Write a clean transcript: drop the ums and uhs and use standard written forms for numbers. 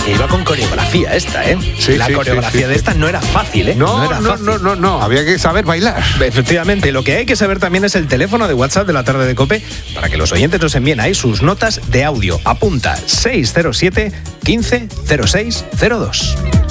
iba con coreografía esta, ¿eh? Sí, la coreografía de esta no era fácil, ¿eh? No, era fácil. no, había que saber bailar. Efectivamente, lo que hay que saber también es el teléfono de WhatsApp de la tarde de COPE para que los oyentes nos envíen ahí sus notas de audio. Apunta 607 15 06 02.